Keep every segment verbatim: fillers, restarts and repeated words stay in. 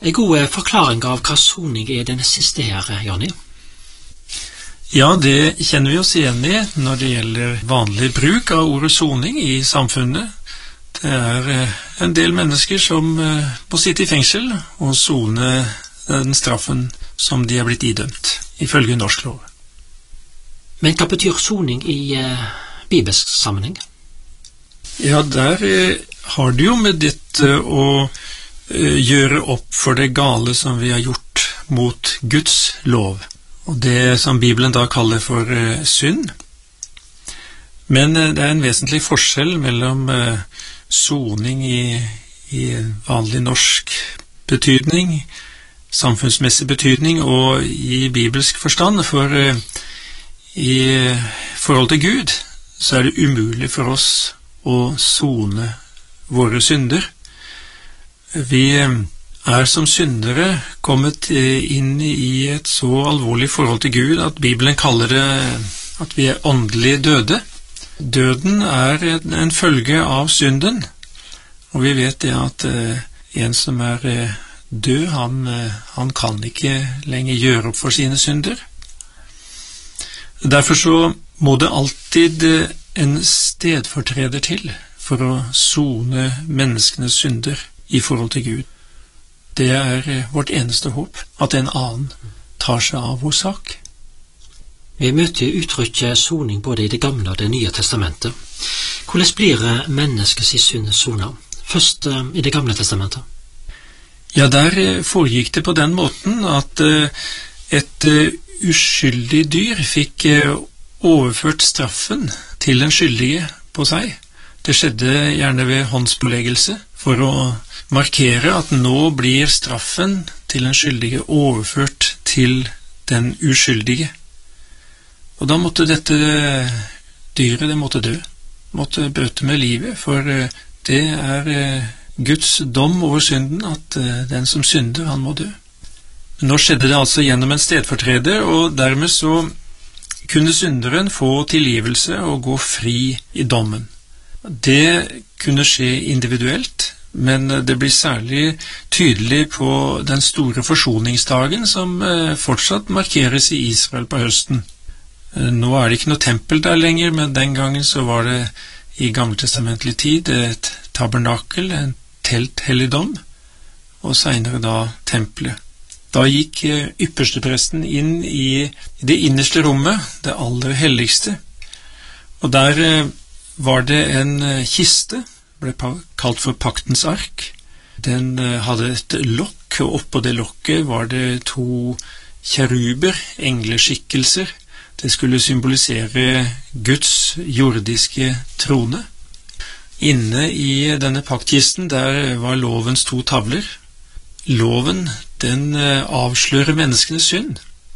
En god forklaring av hva soning er den siste her, Jonny? Ja, det kjenner vi oss igjen i når det gjelder vanlig bruk av ordet soning i samfunnet. Det er en del mennesker som må sitte i fengsel og sone den straffen som de er blitt idømt, ifølge norsk lov. Men hva betyr soning i uh, bibelsk sammenheng? Ja, der uh, har det jo med dette å uh, gjøre opp for det gale som vi har gjort mot Guds lov. Og det som Bibelen da kaller for uh, synd. Men uh, det er en vesentlig forskjell mellom uh, soning i, i vanlig norsk betydning, samfunnsmessig betydning og i bibelsk forstand, for uh, i forhold til Gud så er det umulig for oss å sone våre synder. Vi uh, er som syndere kommet inn i et så alvorlig forhold til Gud at Bibelen kaller det at vi er åndelig døde. Døden er en følge av synden, og vi vet det at uh, en som er uh, død, han, uh, han kan ikke lenger gjøre opp for sine synder. Derfor så må det alltid uh, en stedfortreder til for å sone menneskenes synder i forhold til Gud. Det er vårt eneste håp, at en annen tar seg av vår sak. Vi møter uttrykket soning både i det gamle og det nye testamentet. Hvordan blir menneskets synd sonet? Først uh, i det gamle testamentet. Ja, der foregikk det på den måten at uh, et uh, uskyldig dyr fikk uh, overført straffen til den skyldige på seg. Det skjedde gjerne ved håndspåleggelse for å markere at nå blir straffen til den skyldige overført til den uskyldige. Og da måtte dette dyret, det måtte dø, måtte bøte med livet, for det er Guds dom over synden, at den som synder, han må dø. Nå skjedde det altså gjennom en stedfortreder, og dermed så kunne synderen få tilgivelse og gå fri i dommen. Det kunne skje individuelt, men det blir særlig tydelig på den store forsoningsdagen som fortsatt markeres i Israel på høsten. Nå er det ikke noe tempel der lenger, men den gangen så var det i gammeltestamentlig tid et tabernakel, en telthelligdom, og senere da tempelet. Da gikk ypperstepresten inn i det innerste rommet, det aller helligste, og der var det en kiste, ble kalt for paktens ark. Den hadde et lokk, og oppå det lokket var det to kjeruber, engleskikkelser. Det skulle symbolisere Guds jordiske trone. Inne i denne paktkisten der var lovens to tavler. Loven, den avslører menneskenes synd.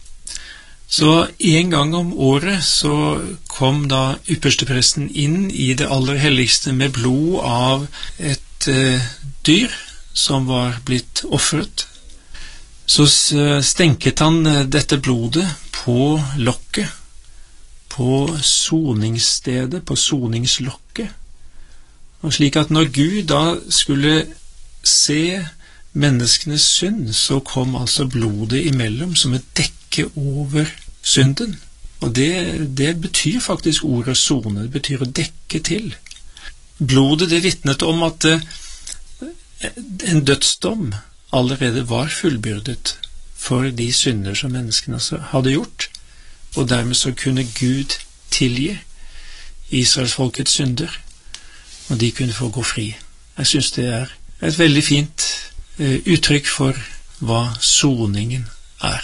Så en gang om året så kom da ypperstepresten inn i det aller helligste med blod av et eh, dyr som var blitt offret. Så stenket han dette blodet på lokket, på soningsstedet, på soningslokket. Og slik at når Gud da skulle se menneskenes synd, så kom altså blodet imellom som et dekke over synden. Og det, det betyr faktisk ordet sone, det betyr å dekke til. Blodet, det vitnet om at en dødsdom allerede var fullbyrdet for de synder som menneskene hadde gjort, og dermed så kunne Gud tilgi Israels folkets synder, og de kunne få gå fri. Jeg synes det er et veldig fint uttrykk for hva soningen er.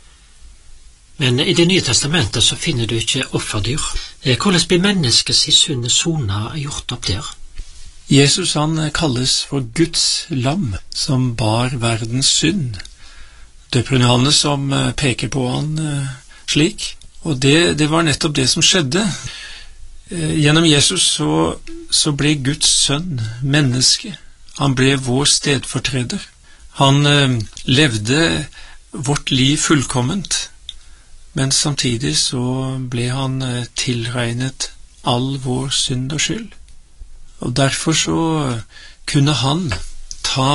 Men i Det nye testamentet så finner du ikke offerdyr. Hvordan blir menneskets synd sona gjort opp der? Jesus han kalles for Guds lam som bar verdens synd. Døperen Johannes som peker på han slik. Og det, det var nettopp det som skjedde. Gjennom Jesus så, så ble Guds sønn menneske. Han ble vår stedfortreder. Han eh, levde vårt liv fullkomment, men samtidig så ble han eh, tilregnet all vår synd og skyld. Og derfor så kunne han ta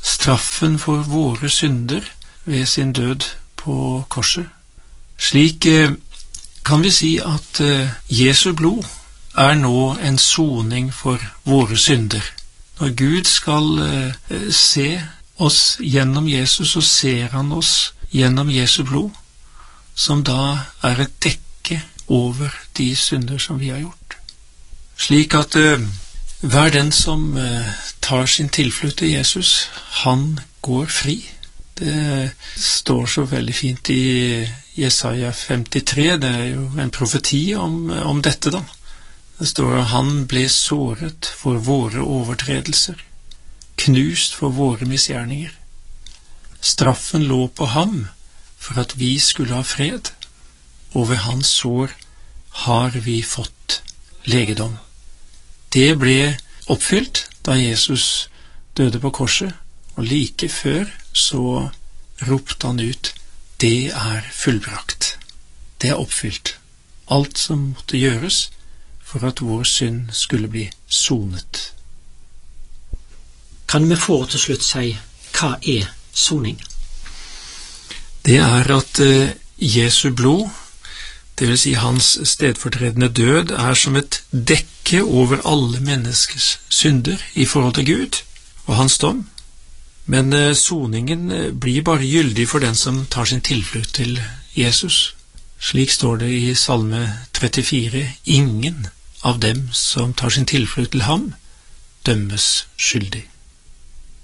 straffen for våre synder ved sin død på korset. Slik eh, kan vi si at eh, Jesu blod er nå en soning for våre synder. Når Gud skal eh, se oss gjennom Jesus, så ser han oss gjennom Jesu blod, som da er et dekke over de synder som vi har gjort. Slik at eh, hver den som eh, tar sin tilflukt til Jesus, han går fri. Det står så veldig fint i Jesaja femtitre, det er jo en profeti om, om dette da. Det står at han ble såret for våre overtredelser, knust for våre misgjerninger. Straffen lå på ham for at vi skulle ha fred, og ved hans sår har vi fått legedom. Det ble oppfylt da Jesus døde på korset, og like før så ropte han ut, det er fullbrakt. Det er oppfylt. Alt som måtte gjøres for at vår synd skulle bli sonet. Kan vi få til slutt si, hva er soning? Det er at uh, Jesu blod, det vil si hans stedfortredende død, er som et dekke over alle menneskers synder i forhold til Gud og hans dom. Men uh, soningen uh, blir bare gyldig for den som tar sin tilflukt til Jesus. Slik står det i Salme trettifire, ingen av dem som tar sin tilflukt til ham, dømmes skyldig.